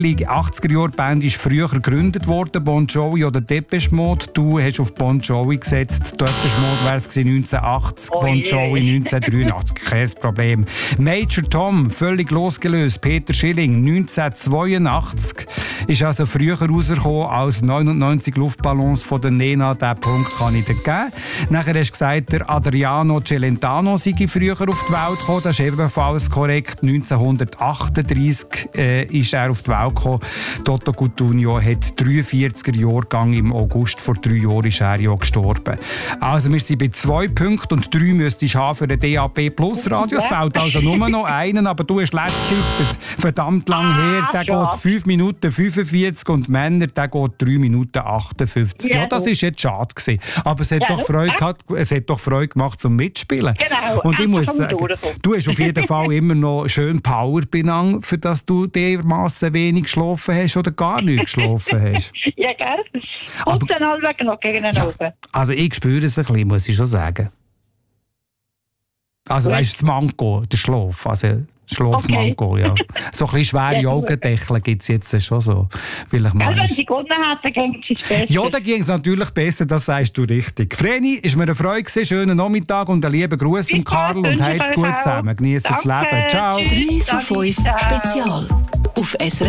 Die 80er-Jahre-Band ist früher gegründet worden, Bon Jovi oder Depeche Mode. Du hast auf Bon Jovi gesetzt. Depeche Mode wäre es 1980, Bon Jovi 1983. Kein Problem. Major Tom, völlig losgelöst. Peter Schilling, 1982. Ist also früher rausgekommen als 99 Luftballons von der Nena. Diesen Punkt kann ich dir geben. Nachher hast du gesagt, der Adriano Celentano sei früher auf die Welt gekommen. Das ist ebenfalls korrekt. 1938 ist er auf die Welt gekommen. Toto Cutugno hat 43er-Jahrgang. Im August vor 3 Jahren ist er ja gestorben. Also wir sind bei 2 Punkten und 3 müsstest du haben für den DAB Plus Radio. Es fehlt also nur noch einen, aber du hast letztes getippt. Verdammt lang her. Der geht 5 Minuten 45 und Männer, der geht 3 Minuten 58. Ja, das war jetzt schade gewesen. Aber es hat doch Freude gehabt, es hat doch Freude gemacht zum Mitspielen. Genau. Und ich muss sagen, du hast auf jeden Fall immer noch schön Power benannt, für dass du dermassen wenig geschlafen hast oder gar nicht geschlafen hast. Ja, gell? Und dann halbwegs noch gegen den Oben. Also ich spüre es ein bisschen, muss ich schon sagen. Also weißt du, das Manko, der Schlaf, also Schlafmanko, ja. So ein bisschen schwere Augendeckel gibt es jetzt schon so. Wenn sie gewonnen hat, dann ging es besser. Ja, dann ging es natürlich besser, das sagst du richtig. Vreni, ist mir eine Freude gewesen, schönen Nachmittag und einen lieben Gruß an Karl und habt's gut zusammen. Genießt das Leben. Ciao. 3 von 5 Spezial auf SRF.